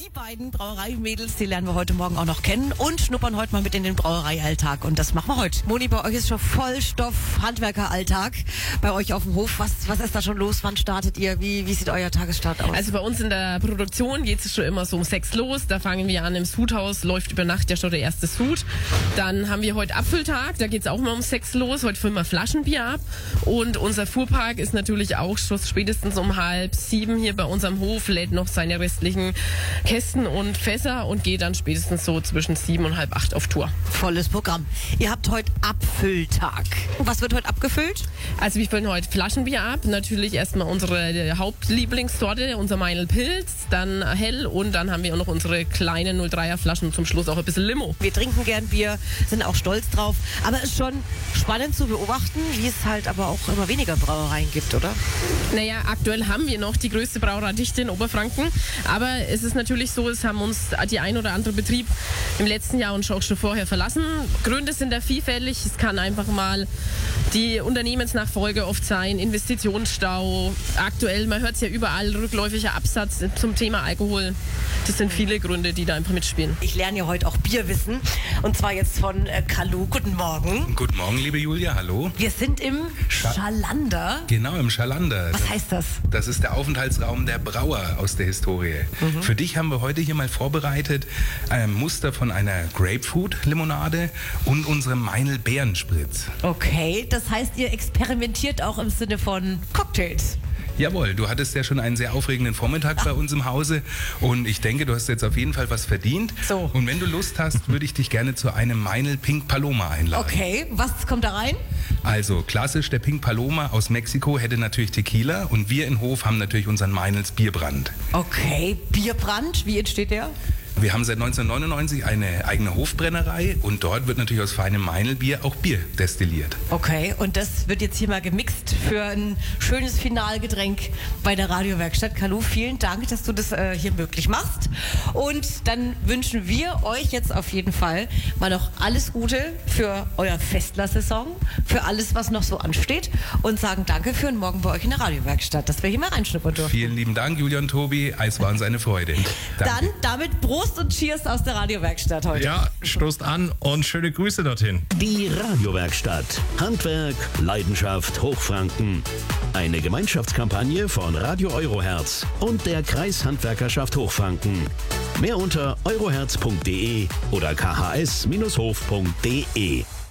Die beiden Brauereimädels, die lernen wir heute Morgen auch noch kennen und schnuppern heute mal mit in den Brauereialltag. Und das machen wir heute. Moni, bei euch ist schon Vollstoff Handwerkeralltag bei euch auf dem Hof. Was ist da schon los? Wann startet ihr? Wie sieht euer Tagesstart aus? Also bei uns in der Produktion geht es schon immer so um 6 los. Da fangen wir an im Sudhaus, läuft über Nacht ja schon der erste Sud. Dann haben wir heute Apfeltag, da geht es auch mal um 6 los. Heute füllen wir Flaschenbier ab. Und unser Fuhrpark ist natürlich auch schon spätestens um 6:30 hier bei unserem Hof, lädt noch seine restlichen Kästen und Fässer und geht dann spätestens so zwischen 7 und 7:30 auf Tour. Volles Programm. Ihr habt heute Abfülltag. Was wird heute abgefüllt? Also wir füllen heute Flaschenbier ab. Natürlich erstmal unsere Hauptlieblingssorte, unser Meinl Pilz, dann hell und dann haben wir auch noch unsere kleinen 03er Flaschen und zum Schluss auch ein bisschen Limo. Wir trinken gern Bier, sind auch stolz drauf. Aber es ist schon spannend zu beobachten, wie es halt aber auch immer weniger Brauereien gibt, oder? Naja, aktuell haben wir noch die größte Brauereidichte in Oberfranken. Aber es ist natürlich so, es haben uns die ein oder andere Betrieb im letzten Jahr und auch schon vorher verlassen. Gründe sind da vielfältig. Es kann einfach mal die Unternehmensnachfolge oft sein, Investitionsstau. Aktuell, man hört es ja überall, rückläufiger Absatz zum Thema Alkohol. Das sind viele Gründe, die da einfach mitspielen. Ich lerne ja heute auch Bierwissen. Und zwar jetzt von Kalu. Guten Morgen. Guten Morgen, liebe Julia, hallo. Wir sind im Schalander. Genau, im Schalander. Was heißt das? Das ist der Aufenthaltsraum der Brauer aus der Historie. Für dich haben wir heute hier mal vorbereitet ein Muster von einer Grapefruit-Limonade und unserem Meinl Beerenspritz. Okay, das heißt, ihr experimentiert auch im Sinne von Cocktails. Jawohl, du hattest ja schon einen sehr aufregenden Vormittag bei uns im Hause und ich denke, du hast jetzt auf jeden Fall was verdient. So. Und wenn du Lust hast, würde ich dich gerne zu einem Meinl Pink Paloma einladen. Okay, was kommt da rein? Also klassisch, der Pink Paloma aus Mexiko hätte natürlich Tequila und wir in Hof haben natürlich unseren Meinls Bierbrand. Okay, Bierbrand, wie entsteht der? Wir haben seit 1999 eine eigene Hofbrennerei und dort wird natürlich aus feinem Meinlbier auch Bier destilliert. Okay, und das wird jetzt hier mal gemixt für ein schönes Finalgetränk bei der Radiowerkstatt. Kalu, vielen Dank, dass du das hier möglich machst. Und dann wünschen wir euch jetzt auf jeden Fall mal noch alles Gute für euer Festlersaison, für alles, was noch so ansteht und sagen danke für einen Morgen bei euch in der Radiowerkstatt, dass wir hier mal reinschnuppern durften. Vielen lieben Dank, Julia und Tobi. Es war uns eine Freude. Danke. Dann damit Prost und Cheers aus der Radiowerkstatt heute. Ja, stoßt an und schöne Grüße dorthin. Die Radiowerkstatt. Handwerk, Leidenschaft, Hochfranken. Eine Gemeinschaftskampagne von Radio Euroherz und der Kreishandwerkerschaft Hochfranken. Mehr unter euroherz.de oder khs-hof.de.